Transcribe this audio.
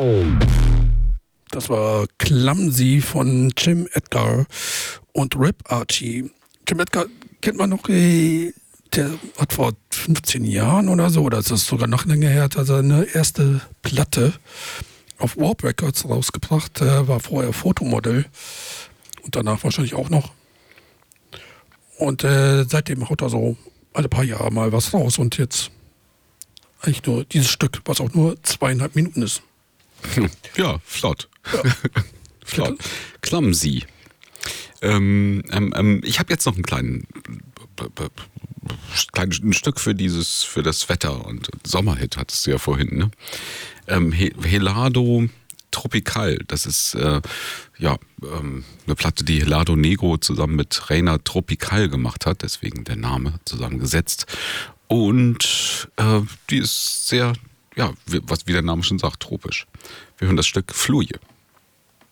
Das war Clumsy von Jim Edgar und Rip Archie. Jim Edgar kennt man noch, der hat vor 15 Jahren oder so, oder ist das sogar noch länger her, hat er seine erste Platte auf Warp Records rausgebracht. Er war vorher Fotomodell und danach wahrscheinlich auch noch. Und seitdem haut er so alle paar Jahre mal was raus und jetzt eigentlich nur dieses Stück, was auch nur 2,5 Minuten ist. Ja, flott. Ja. Flott. Clumsy. Ich habe jetzt noch ein kleines Stück für das Wetter und Sommerhit hattest du ja vorhin, ne? Helado Tropical, das ist eine Platte, die Helado Negro zusammen mit Reina Tropical gemacht hat, deswegen der Name zusammengesetzt. Und die ist sehr, ja, wie der Name schon sagt, tropisch. Wir hören das Stück Fluye.